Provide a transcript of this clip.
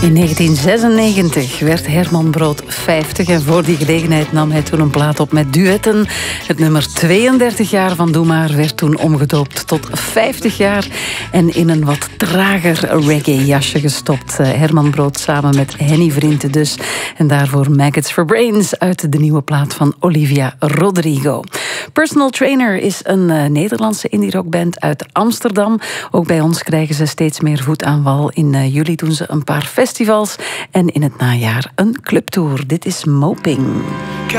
In 1996 werd Herman Brood 50 en voor die gelegenheid nam hij toen een plaat op met duetten. Het nummer 32 jaar van Doe Maar werd toen omgedoopt tot 50 jaar en in een wat trager reggae-jasje gestopt. Herman Brood samen met Henny Vrienden dus. En daarvoor Maggots for Brains uit de nieuwe plaat van Olivia Rodrigo. Personal Trainer is een Nederlandse indie-rockband uit Amsterdam. Ook bij ons krijgen ze steeds meer voet aan wal. In juli doen ze een paar festivals en in het najaar een clubtour. Dit is Moping.